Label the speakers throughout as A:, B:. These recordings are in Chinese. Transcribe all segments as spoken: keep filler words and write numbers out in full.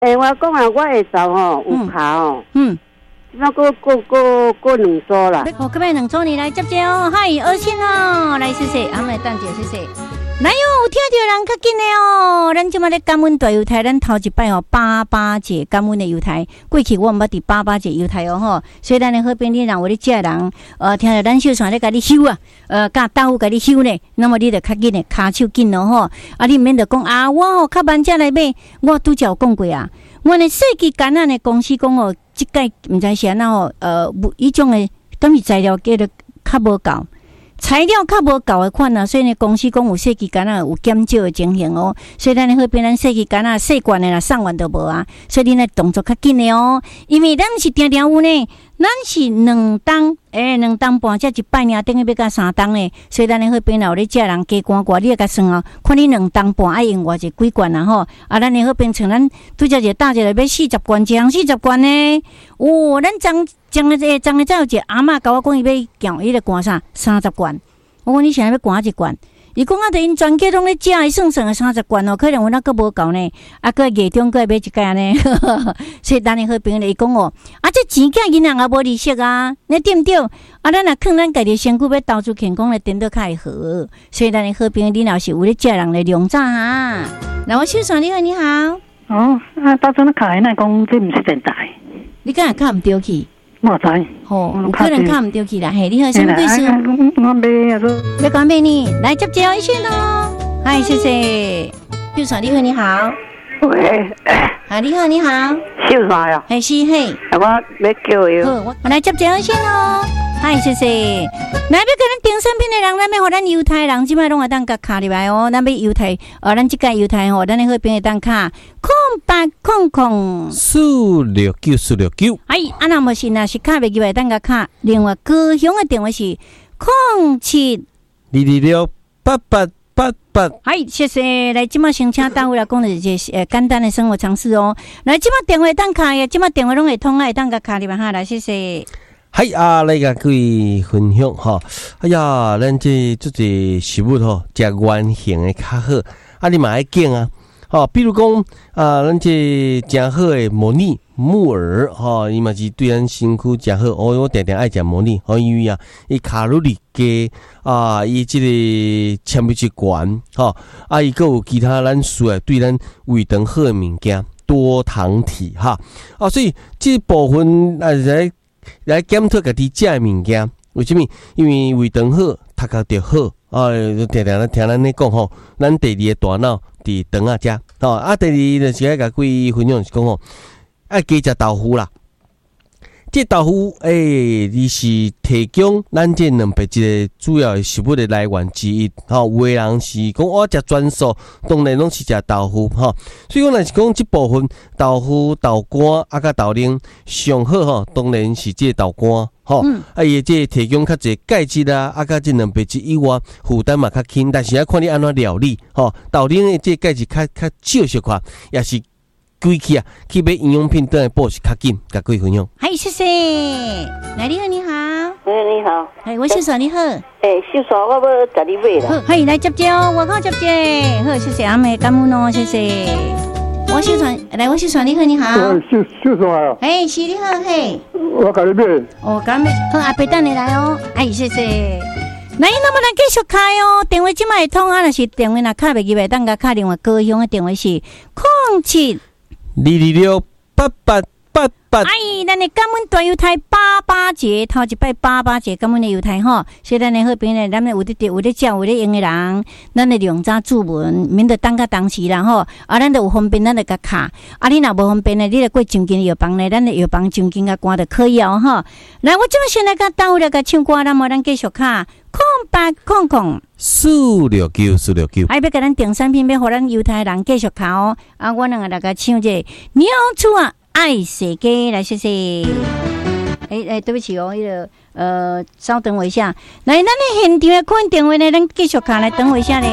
A: 诶，我讲啊，我会走吼，有卡哦。嗯。那个过过过两周啦。
B: 我隔壁两周你来接接哦，嗨，恶心哦，来谢谢，阿妹蛋姐谢谢。来哟，有听到人较紧的哦，咱即马咧感恩大油台，咱头一摆哦八八节感恩的油台，过去我毋捌伫八八节油台哦吼，所以咱的好朋友让我咧食人，呃，听到咱秀传咧甲你修啊，呃，甲豆腐甲你修呢，那么你就较紧的，骹手紧咯吼，啊，你免得讲啊，我吼较慢才来买，我拄则有讲过啊，我呢设计橄榄的公司讲哦。即届毋知是安怎吼，呃，伊种诶，等于材料价得较无够，材料较无够诶款啊，所以呢，公司讲有设计敢若有减少诶情形哦，所以咱好变咱设计敢若细罐诶啦，送完都无啊，所以你呢动作较紧诶哦，因为咱是定定有呢，咱是两档诶，两档半才一摆尔，等于要甲三档诶，所以咱好变有咧食人加罐罐，你也甲算哦，看你两档半爱用偌济几罐啊吼，啊，咱诶好变像咱拄则一个大一个要四十罐，一项四十罐呢，哦，咱将将诶这将诶再有一个阿嬷甲我讲伊要强，伊咧灌啥三十罐，我讲你现在要灌一罐。伊讲啊，着因全家拢咧食，伊算算个三十罐哦，可能有那个无够呢，啊，个月中个买一间呢，所以咱的好朋友伊讲哦，啊，这钱囝囡仔也无利息啊，你对毋对？啊，咱若囥咱家己身躯要投资健康咧，颠倒较会好，所以咱的好朋友你若是有咧食人咧量早哈。来，我秀爽你好，你好。
C: 哦，啊，打算咧卡那讲这毋是电台，
B: 你敢若卡毋对去？
C: 我知，
B: 吼，有可能看唔到去啦。嘿，你好，什么贵事？
C: 我买啊，说
B: 要讲俾你来接接一线哦。嗨，谢谢。秀爽，你好，你好。
A: 喂，
B: 啊，你好，你好。
A: 秀爽呀。
B: 嘿，是嘿。
A: 我要叫伊。
B: 好，我来接接一线哦。嗨，谢谢。来，要跟咱订产品的人，咱要互咱犹太人，即摆拢会当甲卡入来哦。咱要犹太，呃，咱即个犹太吼，咱的好朋友当卡空八空空
D: 四六九四六九。
B: 哎，啊那么是若是卡袂入来，当甲卡。另外高雄的电话是空七
D: 二二六八八八八。
B: 哎，谢谢。来，即摆先请单位来讲的一些呃简单的生活常识哦。来，即摆电话当卡嘅，即摆电话拢会通啊，会当甲卡入来哈。来，谢谢。
D: 嗨啊，来甲各位分享哈。哎呀，咱这做这食物吼，食圆形的较好。啊，你嘛爱拣啊。吼，比如讲啊，咱这诚好的模拟木耳吼，伊嘛是对咱身躯诚好。哦，我定定爱食模拟，吼，因为啊，伊卡路里低啊，伊即个纤维质悬，吼，啊，伊阁有其他咱需要对咱胃肠好的物件，多糖体哈。啊，所以这部分啊来。来检讨家己食诶物件，为什么？因为胃肠好，头壳就好。啊，定定咱听咱咧讲吼，咱第二个大脑伫肠仔遮。吼啊，第二就是爱甲各位分享是讲吼，爱加食豆腐啦。这豆腐诶，伊、欸、是提供咱这两百一个主要的食物的来源之一。吼，有的人是讲我食全素，当然拢是食豆腐。吼，所以讲若是讲这部分豆腐、豆干啊，甲豆奶上好吼，当然是这豆干。吼、嗯，啊，伊这提供较济钙质啊，啊，甲这两百质以外，负担嘛较轻，但是要看你安怎料理。吼，豆奶的这钙质较较少些块，也是。规去啊，去买营养品等来补是较紧，甲各位分享。
B: 嗨，谢谢。来，你好，你好。
A: 哎，你好。
B: 哎，我秀爽，你好。
A: 哎，秀爽，我要甲你买啦。
B: 好，欢迎来接接哦，我靠接接。好，谢谢阿妹，感恩哦，谢谢。我秀爽，来，我秀爽，你好，你好。
C: 秀秀爽啊。
B: 哎，是你好，嘿。
C: 我甲你买。
B: 哦，甲你买。好，阿伯等你来哦。哎，谢谢。来，那么咱继续开哦，电话即摆会通啊，若是电话若卡袂入来，等甲卡另外高雄的电话是空七。
D: 二二六八八八八。
B: 哎，咱的感恩大犹太八八节，头一摆八八节感恩的犹太吼，所以咱的好朋友，咱们有咧有咧食有咧用的人，咱的量早注文，免得等到当时啦吼。啊，咱就有方便，咱就甲卡。啊，你若无方便呢，你就过就近药房呢，咱的药房就近甲关就可以哦吼。来，我即摆先来甲单位来甲唱歌，那么咱继续卡空八空空。
D: 四六九四六九，
B: 哎，要甲咱订产品，要互咱犹太人继续考哦。啊，我两个来甲唱这鸟出啊，爱世界来，谢谢。哎哎，对不起哦，那个呃，稍等我一下。来，咱的现场的看电话呢，咱继续考来，等我一下嘞。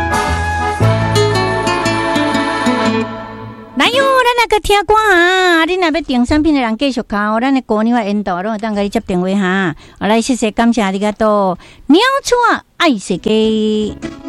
B: 来哟，咱来个听歌啊！ 你若要订产品的人继续卡，咱的姑娘的引导，拢会当甲你接电话哈。好，来谢谢，感谢你个多鸟厝爱世界。